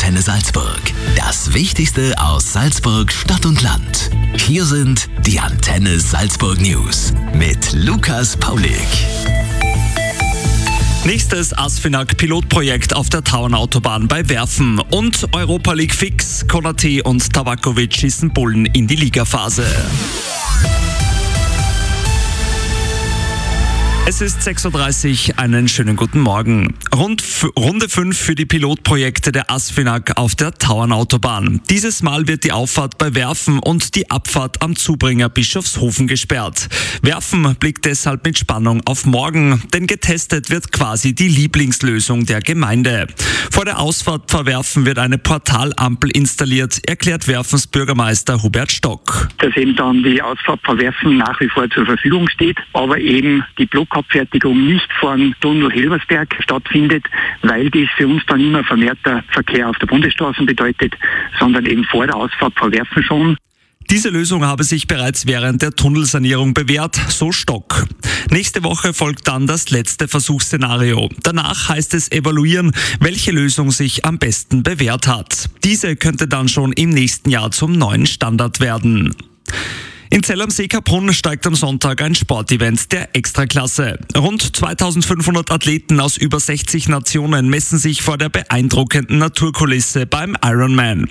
Antenne Salzburg. Das Wichtigste aus Salzburg, Stadt und Land. Hier sind die Antenne Salzburg News mit Lukas Paulik. Nächstes ASFINAG-Pilotprojekt auf der Tauernautobahn bei Werfen und Europa League fix. Konaté und Tabakovic schießen Bullen in die Ligaphase. Es ist 6.30 Uhr, einen schönen guten Morgen. Runde 5 für die Pilotprojekte der ASFINAG auf der Tauernautobahn. Dieses Mal wird die Auffahrt bei Werfen und die Abfahrt am Zubringer Bischofshofen gesperrt. Werfen blickt deshalb mit Spannung auf morgen, denn getestet wird quasi die Lieblingslösung der Gemeinde. Vor der Ausfahrt vor Werfen wird eine Portalampel installiert, erklärt Werfens Bürgermeister Hubert Stock. Dass eben dann die Ausfahrt vor Werfen nach wie vor zur Verfügung steht, aber eben die Blockabfertigung nicht von Tunnel Helversberg stattfindet, weil dies für uns dann immer vermehrter Verkehr auf der Bundesstraße bedeutet, sondern eben vor der Ausfahrt vor Werfen schon. Diese Lösung habe sich bereits während der Tunnelsanierung bewährt, so Stock. Nächste Woche folgt dann das letzte Versuchsszenario. Danach heißt es evaluieren, welche Lösung sich am besten bewährt hat. Diese könnte dann schon im nächsten Jahr zum neuen Standard werden. In Zell am See-Kaprun steigt am Sonntag ein Sportevent der Extraklasse. Rund 2500 Athleten aus über 60 Nationen messen sich vor der beeindruckenden Naturkulisse beim Ironman.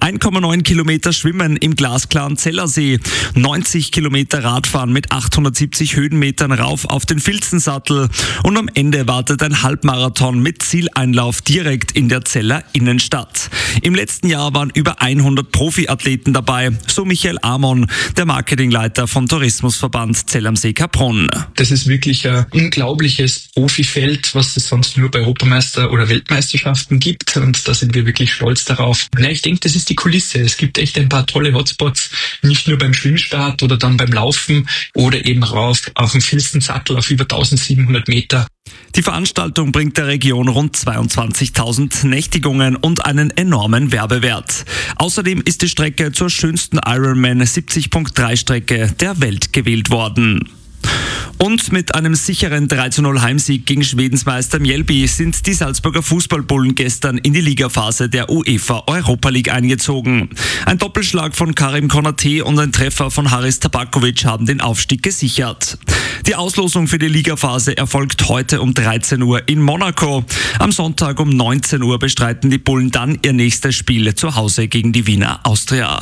1,9 Kilometer Schwimmen im glasklaren Zeller See, 90 Kilometer Radfahren mit 870 Höhenmetern rauf auf den Filzensattel und am Ende wartet ein Halbmarathon mit Zieleinlauf direkt in der Zeller Innenstadt. Im letzten Jahr waren über 100 Profiathleten dabei, so Michael Amon, der Marketingleiter vom Tourismusverband Zell am See-Kaprun. Das ist wirklich ein unglaubliches Profifeld, was es sonst nur bei Europameister- oder Weltmeisterschaften gibt, und da sind wir wirklich stolz darauf. Ja, ich denke, das ist die Kulisse. Es gibt echt ein paar tolle Hotspots, nicht nur beim Schwimmstart oder dann beim Laufen oder eben rauf auf dem Filzensattel auf über 1700 Meter. Die Veranstaltung bringt der Region rund 22.000 Nächtigungen und einen enormen Werbewert. Außerdem ist die Strecke zur schönsten Ironman 70.3-Strecke der Welt gewählt worden. Und mit einem sicheren 3:0 Heimsieg gegen Schwedens Meister Mjällby sind die Salzburger Fußballbullen gestern in die Ligaphase der UEFA Europa League eingezogen. Ein Doppelschlag von Karim Konaté und ein Treffer von Haris Tabakovic haben den Aufstieg gesichert. Die Auslosung für die Ligaphase erfolgt heute um 13 Uhr in Monaco. Am Sonntag um 19 Uhr bestreiten die Bullen dann ihr nächstes Spiel zu Hause gegen die Wiener Austria.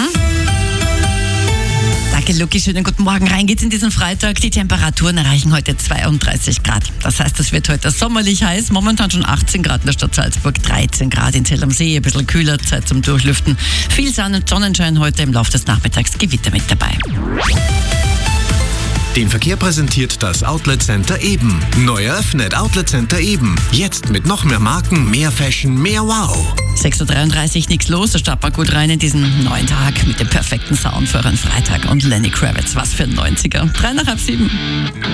Danke, Luki. Schönen guten Morgen. Rein geht's in diesen Freitag. Die Temperaturen erreichen heute 32 Grad. Das heißt, es wird heute sommerlich heiß. Momentan schon 18 Grad in der Stadt Salzburg, 13 Grad in Zell am See. Ein bisschen kühler, Zeit zum Durchlüften. Viel Sonnenschein heute, im Laufe des Nachmittags Gewitter mit dabei. Den Verkehr präsentiert das Outlet Center Eben. Neu eröffnet Outlet Center Eben. Jetzt mit noch mehr Marken, mehr Fashion, mehr Wow. 6.33 Uhr, nichts los. Da startet man gut rein in diesen neuen Tag mit dem perfekten Sound für einen Freitag. Und Lenny Kravitz, was für ein 90er. 6:03.